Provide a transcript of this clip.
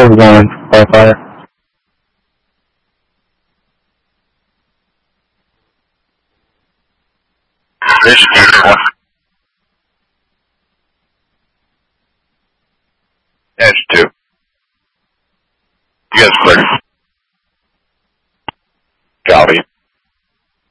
How's it going, firefighter? This is 1. That's 2. You guys clear.